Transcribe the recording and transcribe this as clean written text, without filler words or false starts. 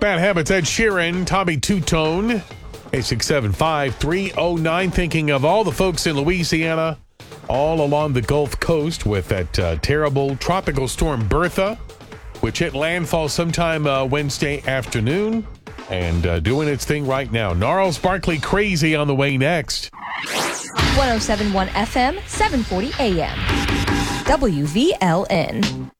Bad Habits, Ed Sheeran, Tommy Two-Tone, 867-5309. Thinking of all the folks in Louisiana, all along the Gulf Coast with that terrible tropical storm Bertha, which hit landfall sometime Wednesday afternoon and doing its thing right now. Gnarls Barkley Crazy on the way next. 107.1 FM, 740 AM. WVLN.